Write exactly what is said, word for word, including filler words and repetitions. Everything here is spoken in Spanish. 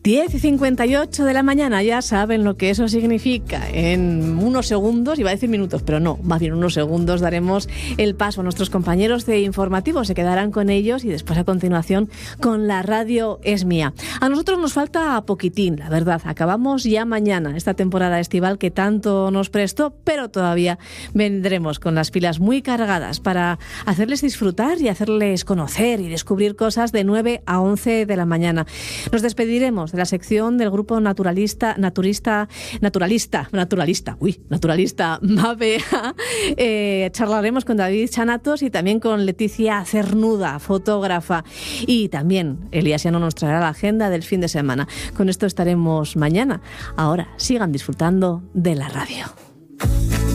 diez y cincuenta y ocho de la mañana, ya saben lo que eso significa. En unos segundos, iba a decir minutos, pero no, más bien unos segundos daremos el paso a nuestros compañeros de informativos. Se quedarán con ellos y después a continuación con La Radio es Mía. A nosotros nos falta poquitín, la verdad. Acabamos ya mañana esta temporada estival que tanto nos prestó, pero todavía vendremos con las pilas muy cargadas para hacerles disfrutar y hacerles conocer y descubrir cosas de nueve a once de la mañana. Nos despediremos de la sección del grupo naturalista, naturista, naturalista, naturalista, uy, naturalista Mabea. Eh, charlaremos con David Chanatos y también con Leticia Cernuda, fotógrafa. Y también Elías Llano nos traerá la agenda del fin de semana. Con esto estaremos mañana. Ahora sigan disfrutando de la radio.